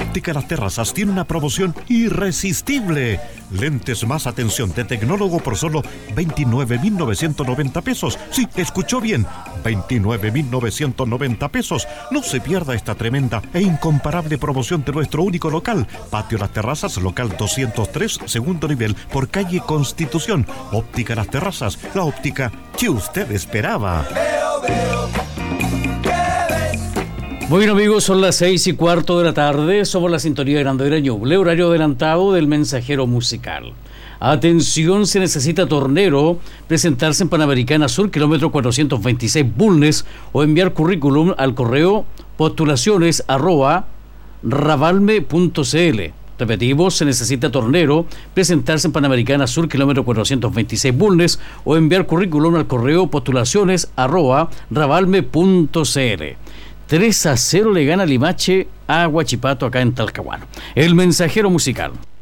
Óptica Las Terrazas tiene una promoción irresistible. Lentes más atención de tecnólogo por solo 29.990 pesos. Sí, escuchó bien, 29.990 pesos. No se pierda esta tremenda e incomparable promoción de nuestro único local. Patio Las Terrazas, local 203, segundo nivel, por calle Constitución. Óptica Las Terrazas, la óptica que usted esperaba. Bueno, amigos, son las 6:15 de la tarde. Somos la sintonía de Grande Ñuble, horario adelantado del mensajero musical. Atención, se necesita tornero, presentarse en Panamericana Sur, kilómetro 426 Bulnes, o enviar currículum al correo postulaciones@ravalme.cl. Repetimos, se necesita tornero, presentarse en Panamericana Sur, kilómetro 426 Bulnes, o enviar currículum al correo postulaciones@ravalme.cl. 3-0 le gana Limache a Huachipato acá en Talcahuano. El mensajero musical.